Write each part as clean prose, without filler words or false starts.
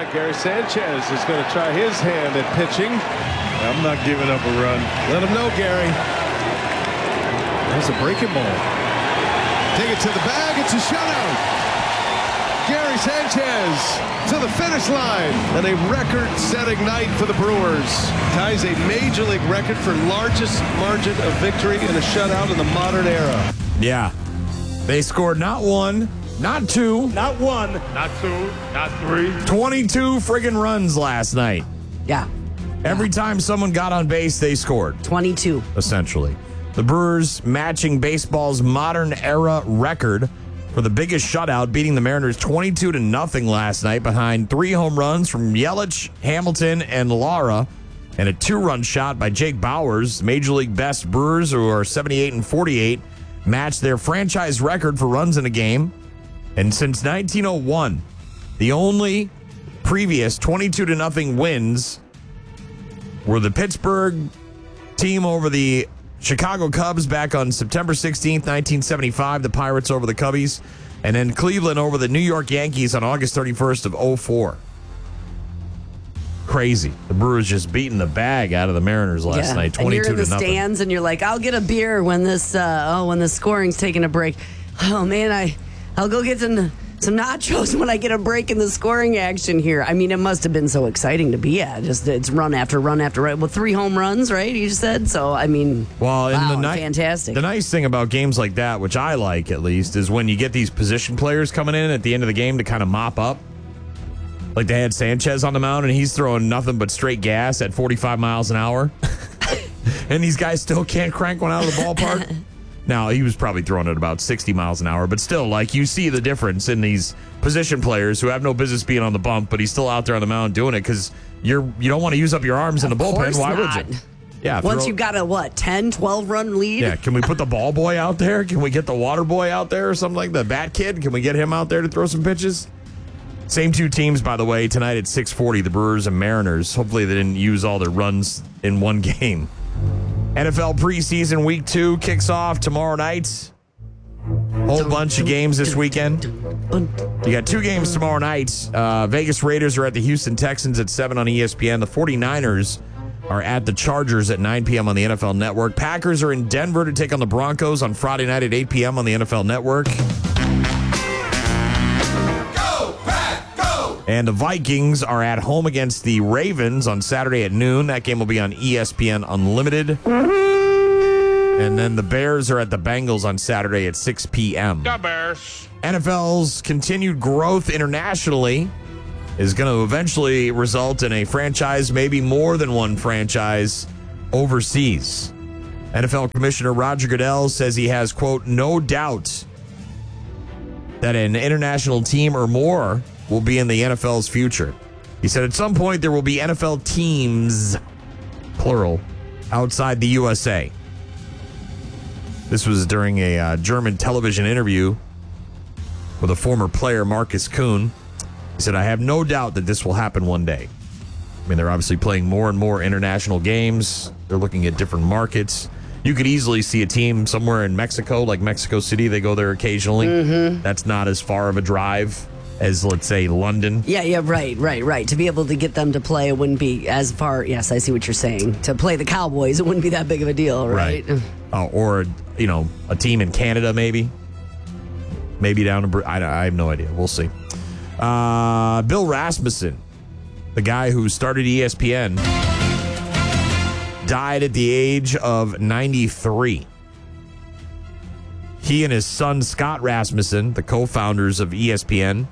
Gary Sanchez is going to try his hand at pitching. I'm not giving up a run. Let him know, Gary. There's a breaking ball. Take it to the bag. It's a shutout. Gary Sanchez to the finish line. And a record-setting night for the Brewers. Ties a Major League record for largest margin of victory in a shutout in the modern era. Yeah. They scored not one, not two. Not one. Not two. Not three. 22 friggin' runs last night. Yeah. Every time someone got on base, they scored. 22. Essentially. The Brewers matching baseball's modern era record for the biggest shutout, beating the Mariners 22-0 last night behind 3 home runs from Yelich, Hamilton, and Lara, and a 2-run shot by Jake Bauers. Major League best. Brewers, who are 78-48, matched their franchise record for runs in a game. And since 1901, the only previous 22-0 wins were the Pittsburgh team over the Chicago Cubs back on September 16th, 1975, the Pirates over the Cubbies, and then Cleveland over the New York Yankees on August 31st of 2004. Crazy. The Brewers just beating the bag out of the Mariners last night, 22-0. And you're in the stands and you're like, I'll get a beer when this when the scoring's taking a break. Oh man, I'll go get some nachos when I get a break in the scoring action here. I mean, it must have been so exciting to be at. Just it's run after run after run. Well, 3 home runs, right? You said so. I mean, well, fantastic. The nice thing about games like that, which I like at least, is when you get these position players coming in at the end of the game to kind of mop up. Like they had Sanchez on the mound, and he's throwing nothing but straight gas at 45 miles an hour, and these guys still can't crank one out of the ballpark. Now, he was probably throwing it about 60 miles an hour, but still, like, you see the difference in these position players who have no business being on the bump, but he's still out there on the mound doing it because you don't want to use up your arms in the bullpen. Why would you? Yeah. Once you got a, 10, 12-run lead? Yeah, can we put the ball boy out there? Can we get the water boy out there or something like the bat kid? Can we get him out there to throw some pitches? Same 2 teams, by the way, tonight at 6:40, the Brewers and Mariners. Hopefully they didn't use all their runs in one game. NFL preseason week 2 kicks off tomorrow night. Whole bunch of games this weekend. You got 2 games tomorrow night. Vegas Raiders are at the Houston Texans at 7 on ESPN. The 49ers are at the Chargers at 9 p.m. on the NFL Network. Packers are in Denver to take on the Broncos on Friday night at 8 p.m. on the NFL Network. And the Vikings are at home against the Ravens on Saturday at noon. That game will be on ESPN Unlimited. And then the Bears are at the Bengals on Saturday at 6 p.m. The Bears. NFL's continued growth internationally is going to eventually result in a franchise, maybe more than one franchise, overseas. NFL Commissioner Roger Goodell says he has, quote, no doubt that an international team or more will be in the NFL's future. He said at some point there will be NFL teams, plural, outside the USA. This was during a German television interview with a former player, Marcus Kuhn. He said, I have no doubt that this will happen one day. I mean, they're obviously playing more and more international games. They're looking at different markets. You could easily see a team somewhere in Mexico, like Mexico City. They go there occasionally. Mm-hmm. That's not as far of a drive as, let's say, London. Yeah, right. To be able to get them to play, it wouldn't be as far. Yes, I see what you're saying. To play the Cowboys, it wouldn't be that big of a deal, right? Or, a team in Canada, maybe. Maybe down to, I have no idea. We'll see. Bill Rasmussen, the guy who started ESPN, died at the age of 93. He and his son, Scott Rasmussen, the co-founders of ESPN,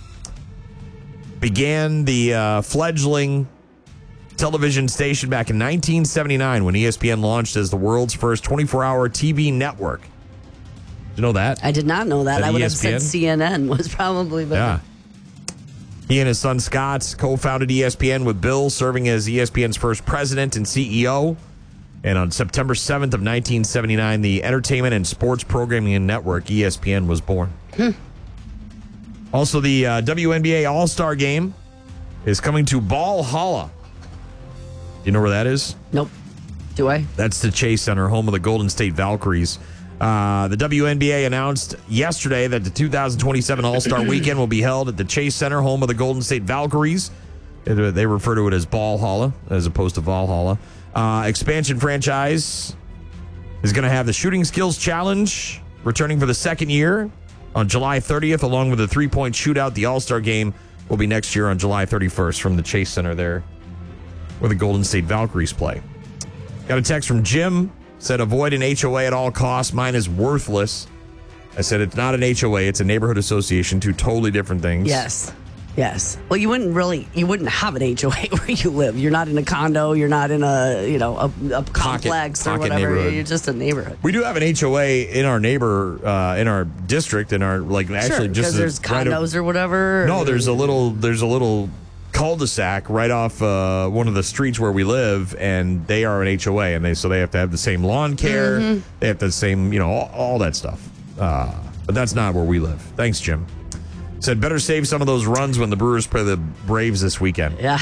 began the fledgling television station back in 1979 when ESPN launched as the world's first 24-hour TV network. Did you know that? I did not know that. I would have said ESPN? CNN was probably better. Yeah. He and his son Scott co-founded ESPN with Bill serving as ESPN's first president and CEO. And on September 7th of 1979, the Entertainment and Sports Programming Network, ESPN, was born. Also, the WNBA All-Star Game is coming to Valhalla. Do you know where that is? Nope. Do I? That's the Chase Center, home of the Golden State Valkyries. The WNBA announced yesterday that the 2027 All-Star Weekend will be held at the Chase Center, home of the Golden State Valkyries. They refer to it as Ballhalla as opposed to Valhalla. Expansion franchise is going to have the Shooting Skills Challenge returning for the second year on July 30th, along with the three-point shootout. The All-Star Game will be next year on July 31st from the Chase Center there, where the Golden State Valkyries play. Got a text from Jim. Said, avoid an HOA at all costs. Mine is worthless. I said, it's not an HOA. It's a neighborhood association. Two totally different things. Yes. Well, you wouldn't have an HOA where you live. You're not in a condo. You're not in a complex or whatever. You're just a neighborhood. We do have an HOA in our in our district, actually just there's condos or whatever. No, there's a little cul-de-sac right off one of the streets where we live, and they are an HOA, and they have to have the same lawn care. Mm-hmm. They have the same, all that stuff. But that's not where we live. Thanks, Jim. Said better save some of those runs when the Brewers play the Braves this weekend. Yeah.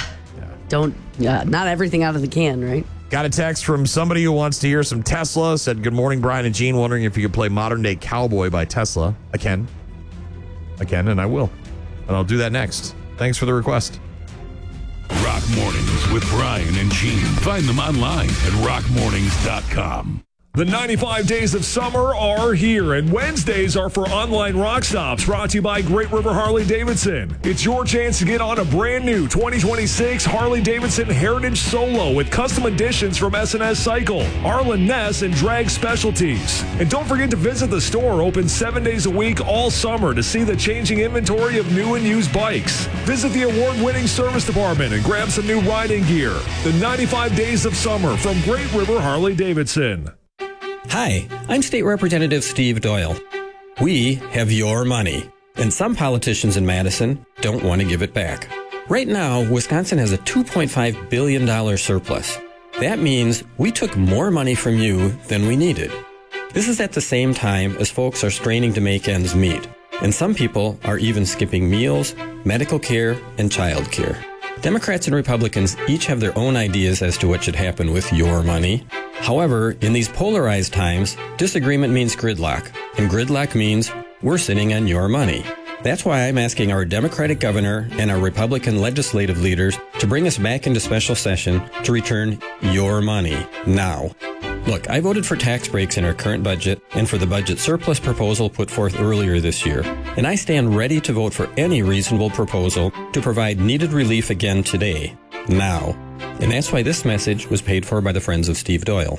Not everything out of the can, right? Got a text from somebody who wants to hear some Tesla. Said, good morning, Brian and Gene. Wondering if you could play Modern Day Cowboy by Tesla. I can, and I will. And I'll do that next. Thanks for the request. Rock Mornings with Brian and Gene. Find them online at rockmornings.com. The 95 days of summer are here, and Wednesdays are for online rock stops, brought to you by Great River Harley-Davidson. It's your chance to get on a brand new 2026 Harley-Davidson Heritage Solo with custom additions from S&S Cycle, Arlen Ness, and Drag Specialties. And don't forget to visit the store, open 7 days a week all summer, to see the changing inventory of new and used bikes. Visit the award-winning service department and grab some new riding gear. The 95 days of summer from Great River Harley-Davidson. Hi, I'm State Representative Steve Doyle. We have your money, and some politicians in Madison don't want to give it back. Right now, Wisconsin has a $2.5 billion surplus. That means we took more money from you than we needed. This is at the same time as folks are straining to make ends meet, and some people are even skipping meals, medical care, and child care. Democrats and Republicans each have their own ideas as to what should happen with your money. However, in these polarized times, disagreement means gridlock, and gridlock means we're sitting on your money. That's why I'm asking our Democratic governor and our Republican legislative leaders to bring us back into special session to return your money now. Look, I voted for tax breaks in our current budget and for the budget surplus proposal put forth earlier this year, and I stand ready to vote for any reasonable proposal to provide needed relief again today, now. And that's why this message was paid for by the Friends of Steve Doyle.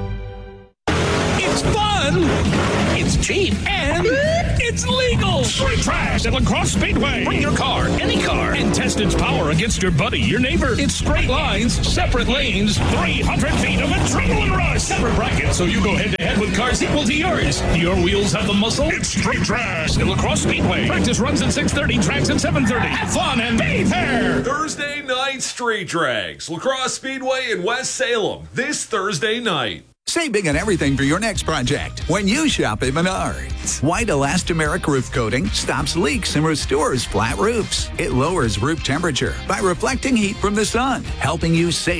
It's fun, it's cheap, and it's legal. Straight trash at La Crosse Speedway. Bring your car, any car, and test its power against your buddy, your neighbor. It's straight lines, separate lanes, 300 feet of adrenaline rush. Separate brackets, so you go head-to-head with cars equal to yours. Do your wheels have the muscle? It's straight trash at La Crosse Speedway. Practice runs at 6:30, tracks at 7:30. Have fun and be there. Thursday night street drags. La Crosse Speedway in West Salem. This Thursday night. Save big on everything for your next project when you shop at Menards. White elastomeric roof coating stops leaks and restores flat roofs. It lowers roof temperature by reflecting heat from the sun, helping you save